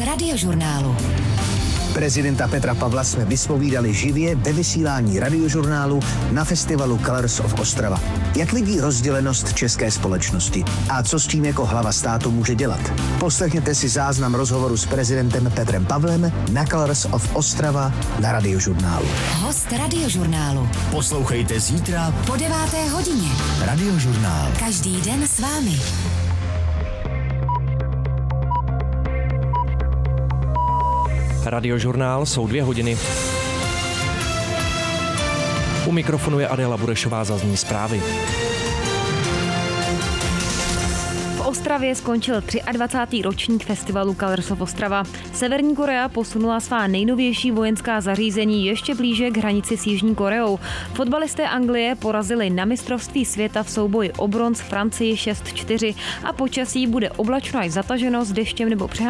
Radiožurnálu. Prezidenta Petra Pavla jsme vyspovídali živě ve vysílání Radiožurnálu na festivalu Colors of Ostrava. Jak vidí rozdělenost české společnosti a co s tím jako hlava státu může dělat? Poslechněte si záznam rozhovoru s prezidentem Petrem Pavlem na Colors of Ostrava na Radiožurnálu. Host Radiožurnálu. Poslouchejte zítra Po 9. hodině. Radiožurnál. Každý den s vámi. Radiožurnál jsou 2 hodiny. U mikrofonu je Adela Burešová, zazní zprávy. V Ostravě skončil 23. ročník festivalu Colors of Ostrava. Severní Korea posunula svá nejnovější vojenská zařízení ještě blíže k hranici s Jižní Koreou. Fotbalisté Anglie porazili na mistrovství světa v souboji o bronz Francii 6-4 a počasí bude oblačno až zataženo s deštěm nebo přehánkou.